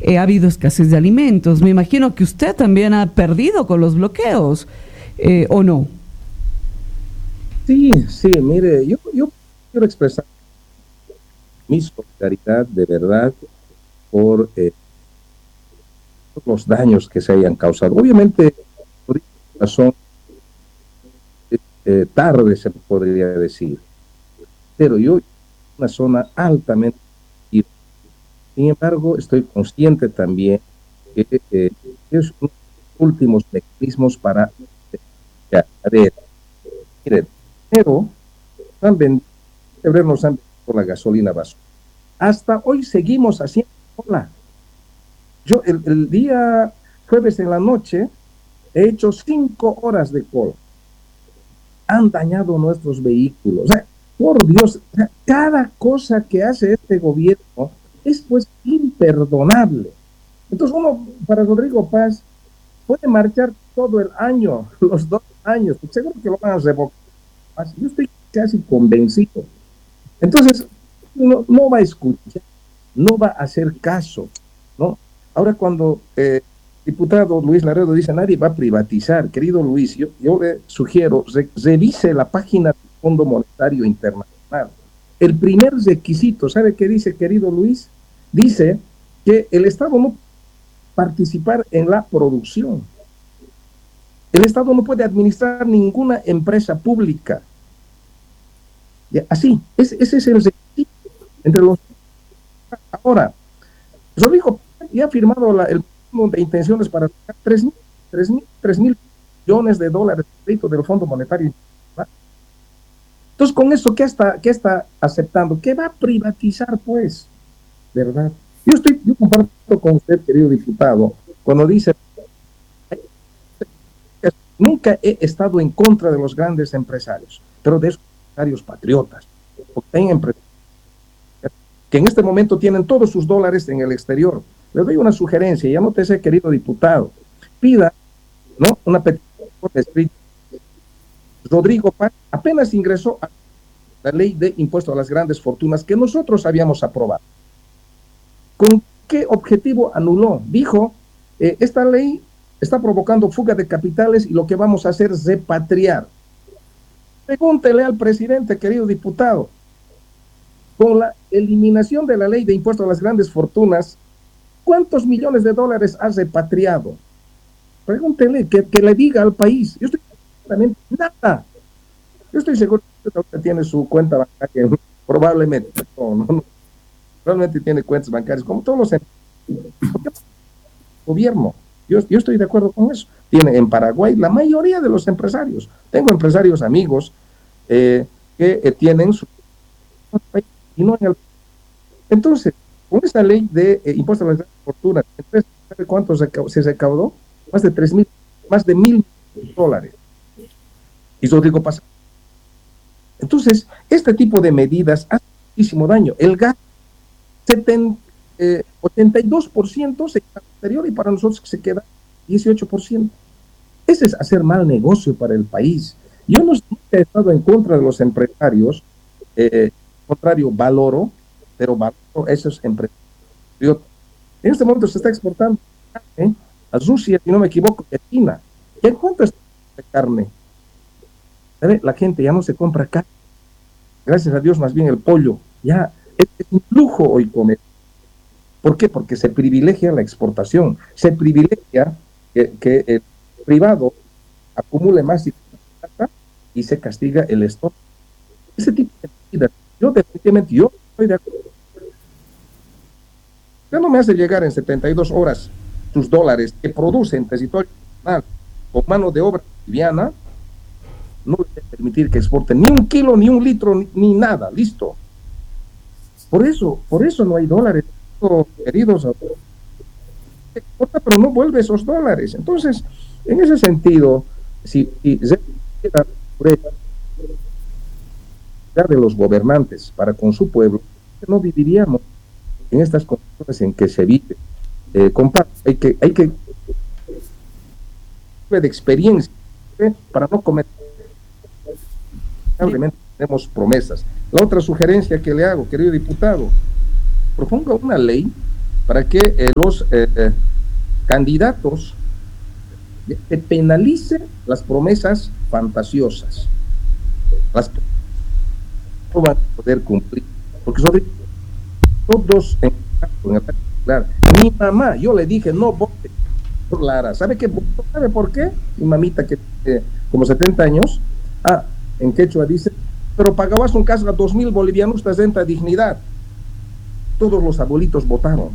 ha habido escasez de alimentos. Me imagino que usted también ha perdido con los bloqueos, ¿o no? Sí, sí, mire, yo quiero expresar mi solidaridad de verdad por los daños que se hayan causado. Obviamente, por esta razón, tarde se podría decir, pero yo, una zona altamente, y sin embargo, estoy consciente también que es uno de los últimos mecanismos para a ver, mire, pero han vendido, febrero nos han vendido la gasolina basura. Hasta hoy seguimos haciendo cola. Yo el día jueves en la noche he hecho 5 horas de cola. Han dañado nuestros vehículos. O sea, por Dios, o sea, cada cosa que hace este gobierno es pues imperdonable. Entonces uno, para Rodrigo Paz, puede marchar todo el año, los 2 años, seguro que lo van a revocar. Yo estoy casi convencido. Entonces, no va a escuchar, no va a hacer caso, ¿no? Ahora cuando diputado Luis Laredo dice nadie va a privatizar, querido Luis, yo le sugiero, revise la página del Fondo Monetario Internacional. El primer requisito, ¿sabe qué dice, querido Luis? Dice que el Estado no puede participar en la producción. El Estado no puede administrar ninguna empresa pública. Así, ese es el requisito entre los. Ahora, Rodrigo ya ha firmado el fondo de intenciones para 3.000 millones de dólares de crédito del Fondo Monetario Internacional. Entonces, con eso, ¿qué está aceptando? ¿Qué va a privatizar, pues? ¿Verdad? Yo comparto con usted, querido diputado, cuando dice, nunca he estado en contra de los grandes empresarios, pero de esos empresarios patriotas, porque hay empresarios que en este momento tienen todos sus dólares en el exterior. Le doy una sugerencia, y anótese, querido diputado, pida, ¿no?, una petición por escrito. Rodrigo Paz apenas ingresó a la ley de impuesto a las grandes fortunas que nosotros habíamos aprobado. ¿Con qué objetivo anuló? Dijo, esta ley está provocando fuga de capitales y lo que vamos a hacer es repatriar. Pregúntele al presidente, querido diputado, con la eliminación de la ley de impuesto a las grandes fortunas, ¿cuántos millones de dólares ha repatriado? Pregúntele, que le diga al país. Yo estoy seguramente nada. Yo estoy seguro que usted tiene su cuenta bancaria, probablemente, probablemente tiene cuentas bancarias, como todos los gobierno. Yo estoy de acuerdo con eso. Tiene en Paraguay la mayoría de los empresarios. Tengo empresarios amigos que tienen su y no en el. Entonces, con esta ley de impuesto a las grandes fortunas, ¿sabe cuánto se recaudó? Más de 1.000 dólares. Y Rodrigo Paz. Entonces, este tipo de medidas hace muchísimo daño. El gas, 82% se queda exterior y para nosotros se queda 18%. Ese es hacer mal negocio para el país. Yo no he estado en contra de los empresarios, contrario, valoro, pero valoro esos empresarios. En este momento se está exportando carne a Rusia, si no me equivoco, y a China. ¿Y en cuánto está la carne? ¿Sabe? La gente ya no se compra carne. Gracias a Dios, más bien el pollo. Ya es un lujo hoy comer. ¿Por qué? Porque se privilegia la exportación. Se privilegia que el privado acumule más y se castiga el stock. Ese tipo de medidas. Yo definitivamente, yo estoy de acuerdo. Usted no me hace llegar en 72 horas sus dólares que produce en territorio nacional con mano de obra boliviana, no le voy a permitir que exporten ni un kilo, ni un litro, ni nada, listo. Por eso no hay dólares, queridos. Exporta, pero no vuelve esos dólares. Entonces, en ese sentido, si de los gobernantes para con su pueblo, no viviríamos en estas condiciones en que se vive. Hay que de experiencia para no cometer. Obviamente tenemos promesas. La otra sugerencia que le hago, querido diputado, proponga una ley para que los candidatos se penalicen las promesas fantasiosas. Las no van a poder cumplir, porque sobre todos en el particular, mi mamá, yo le dije no vote por Lara. ¿Sabe por qué? Mi mamita, que tiene como 70 años, en quechua dice, pero pagabas un casga 2.000 bolivianos te renta dignidad. Todos los abuelitos votaron.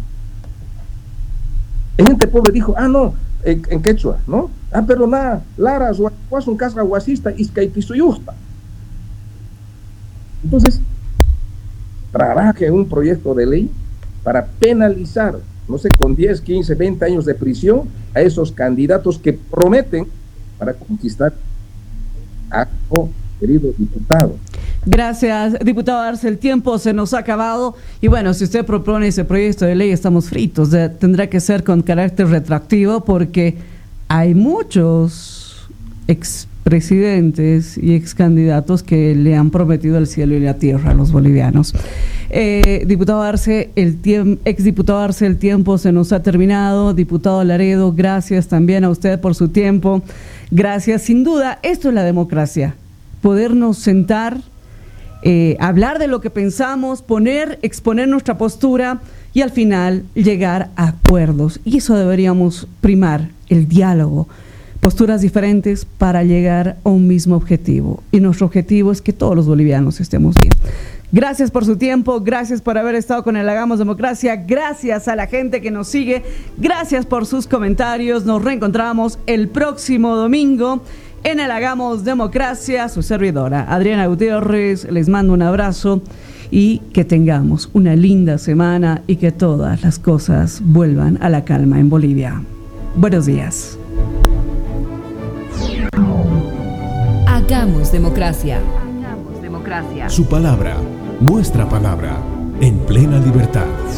La gente pobre dijo, no, en quechua, ¿no? Pero nada, Lara, was un casga guasista, iscaipisuyusta. Entonces, trabaje un proyecto de ley para penalizar, no sé, con 10, 15, 20 años de prisión a esos candidatos que prometen para conquistar a querido diputado. Gracias, diputado Arce, el tiempo se nos ha acabado y bueno, si usted propone ese proyecto de ley estamos fritos, tendrá que ser con carácter retroactivo porque hay muchos expresidentes y excandidatos que le han prometido el cielo y la tierra a los bolivianos. Diputado Arce, exdiputado Arce, el tiempo se nos ha terminado. Diputado Laredo, gracias también a usted por su tiempo. Gracias, sin duda, esto es la democracia. Podernos sentar, hablar de lo que pensamos, exponer nuestra postura y al final llegar a acuerdos. Y eso deberíamos primar, el diálogo, posturas diferentes para llegar a un mismo objetivo. Y nuestro objetivo es que todos los bolivianos estemos bien. Gracias por su tiempo, gracias por haber estado con el Hagamos Democracia, gracias a la gente que nos sigue, gracias por sus comentarios. Nos reencontramos el próximo domingo en el Hagamos Democracia. Su servidora Adriana Gutiérrez, les mando un abrazo y que tengamos una linda semana y que todas las cosas vuelvan a la calma en Bolivia. Buenos días. Hagamos Democracia. Su palabra, nuestra palabra, en plena libertad.